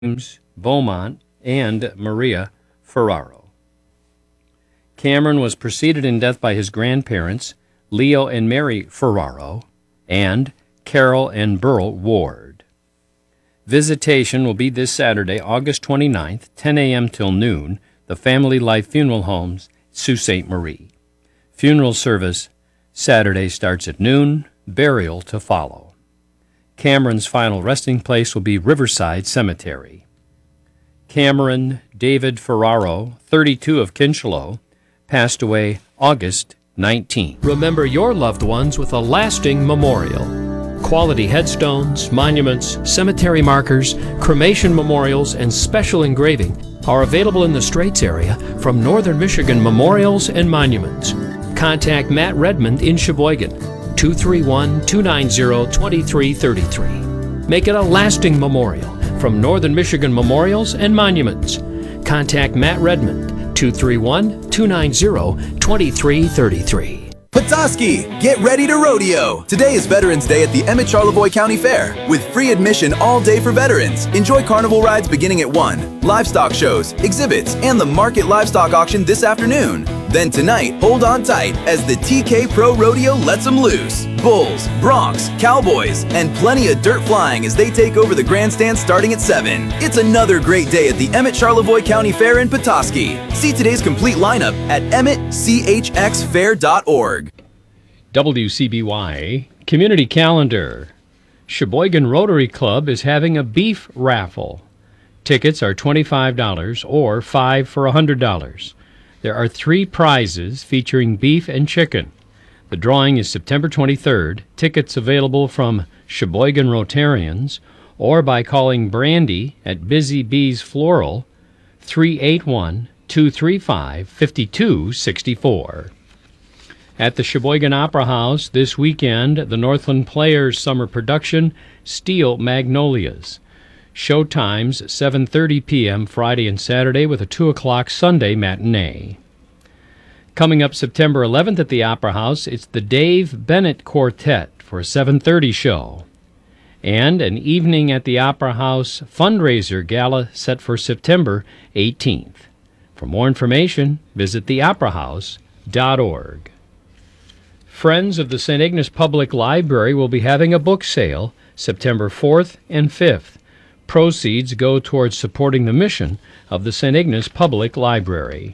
James Beaumont and Maria Ferraro. Cameron was preceded in death by his grandparents, Leo and Mary Ferraro, and Carol and Burl Ward. Visitation will be this Saturday, August 29th, 10 a.m. till noon, the Family Life Funeral Homes, Sault Ste. Marie. Funeral service Saturday starts at noon, burial to follow. Cameron's final resting place will be Riverside Cemetery. Cameron David Ferraro, 32 of Kincheloe, passed away August 19th. Remember your loved ones with a lasting memorial. Quality headstones, monuments, cemetery markers, cremation memorials, and special engraving are available in the Straits area from Northern Michigan Memorials and Monuments. Contact Matt Redmond in Sheboygan, 231-290-2333. Make it a lasting memorial from Northern Michigan Memorials and Monuments. Contact Matt Redmond, 231-290-2333. Petoskey, get ready to rodeo! Today is Veterans Day at the Emmett Charlevoix County Fair. With free admission all day for veterans. Enjoy carnival rides beginning at 1, livestock shows, exhibits, and the market livestock auction this afternoon. Then tonight, hold on tight as the TK Pro Rodeo lets them loose. Bulls, broncs, cowboys, and plenty of dirt flying as they take over the grandstand starting at 7. It's another great day at the Emmett Charlevoix County Fair in Petoskey. See today's complete lineup at emmettchxfair.org. WCBY Community Calendar. Sheboygan Rotary Club is having a beef raffle. Tickets are $25 or 5 for $100. There are 3 prizes featuring beef and chicken. The drawing is September 23rd. Tickets available from Sheboygan Rotarians or by calling Brandy at Busy Bees Floral, 381-235-5264. At the Sheboygan Opera House this weekend, the Northland Players summer production, Steel Magnolias. Showtimes 7:30 p.m. Friday and Saturday with a 2 o'clock Sunday matinee. Coming up September 11th at the Opera House, it's the Dave Bennett Quartet for a 7:30 show. And an evening at the Opera House fundraiser gala set for September 18th. For more information, visit theoperahouse.org. Friends of the St. Ignace Public Library will be having a book sale September 4th and 5th. Proceeds go towards supporting the mission of the St. Ignace Public Library.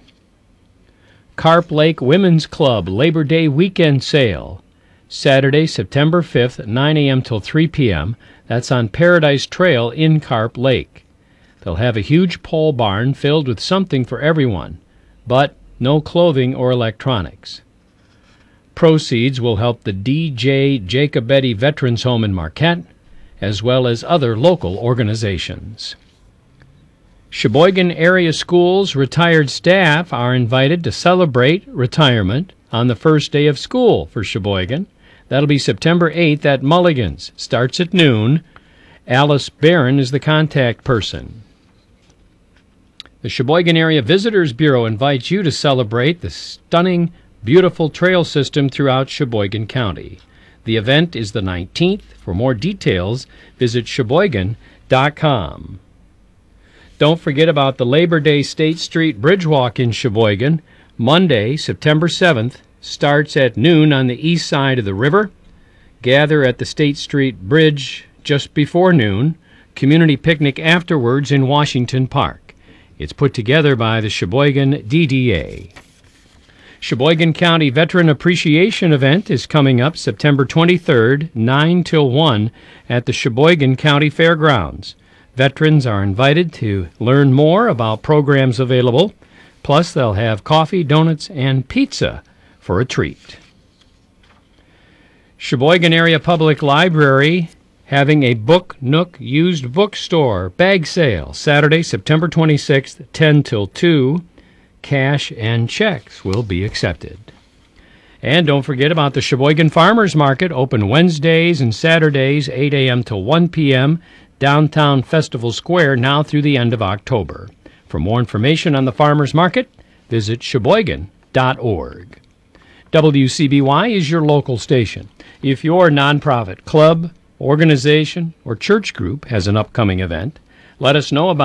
Carp Lake Women's Club Labor Day Weekend Sale. Saturday, September 5th, 9 a.m. till 3 p.m. That's on Paradise Trail in Carp Lake. They'll have a huge pole barn filled with something for everyone, but no clothing or electronics. Proceeds will help the D.J. Jacobetti Veterans Home in Marquette, as well as other local organizations. Sheboygan area schools' retired staff are invited to celebrate retirement on the first day of school for Sheboygan. That'll be September 8th at Mulligan's. Starts at noon. Alice Barron is the contact person. The Sheboygan Area Visitors Bureau invites you to celebrate the stunning, beautiful trail system throughout Sheboygan County. The event is the 19th. For more details, visit Sheboygan.com. Don't forget about the Labor Day State Street Bridge Walk in Sheboygan. Monday, September 7th, starts at noon on the east side of the river. Gather at the State Street Bridge just before noon. Community picnic afterwards in Washington Park. It's put together by the Sheboygan DDA. Sheboygan County Veteran Appreciation Event is coming up September 23rd, 9 till 1 at the Sheboygan County Fairgrounds. Veterans are invited to learn more about programs available, plus they'll have coffee, donuts, and pizza for a treat. Sheboygan Area Public Library having a Book Nook used bookstore bag sale Saturday, September 26th, 10 till 2. Cash and checks will be accepted. And don't forget about the Sheboygan Farmers Market, open Wednesdays and Saturdays, 8 a.m. to 1 p.m., downtown Festival Square, now through the end of October. For more information on the Farmers Market, visit Sheboygan.org. WCBY is your local station. If your nonprofit club, organization, or church group has an upcoming event, Let us know about